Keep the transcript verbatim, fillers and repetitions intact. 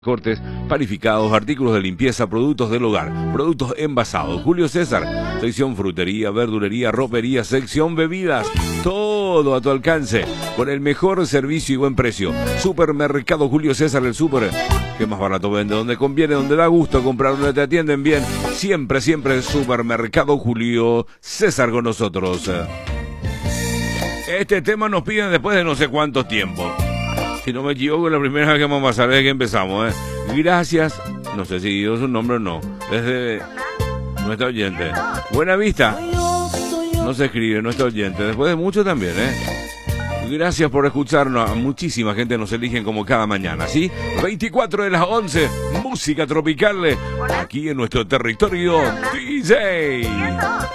Cortes, panificados, artículos de limpieza, productos del hogar, productos envasados. Julio César, sección frutería, verdulería, ropería, sección bebidas, todo a tu alcance, con el mejor servicio y buen precio. Supermercado Julio César, el súper que más barato vende, donde conviene, donde da gusto comprar, donde te atienden bien. Siempre, siempre Supermercado Julio César con nosotros. Este tema nos piden después de no sé cuánto tiempo. Si no me equivoco, la primera vez que vamos a pasar desde que empezamos, ¿eh? Gracias, no sé si dio su nombre o no, desde nuestra oyente. Buena Vista, no se escribe, nuestra oyente, después de mucho también, ¿eh? Gracias por escucharnos, a muchísima gente nos eligen como cada mañana, ¿sí? veinticuatro de las once, música tropical, aquí en nuestro territorio D J.